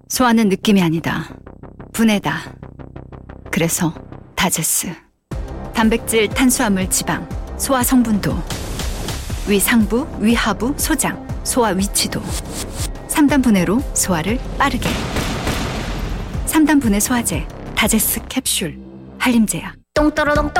소화는 느낌이 아니다. 분해다. 그래서 다제스. 단백질, 탄수화물, 지방, 소화 성분도, 위상부, 위하부, 소장, 소화 위치도. 3단 분해로 소화를 빠르게. 3단 분해 소화제, 다제스 캡슐, 한림제약. 똥또로똥